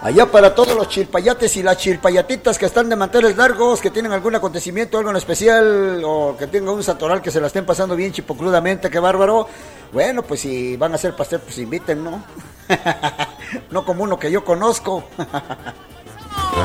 Allá para todos los chilpayates y las chilpayatitas que están de manteles largos, que tienen algún acontecimiento, algo en especial, o que tengan un santoral que se la estén pasando bien chipocrudamente, qué bárbaro. Bueno, pues si van a hacer pastel, pues inviten, ¿no? No como uno que yo conozco.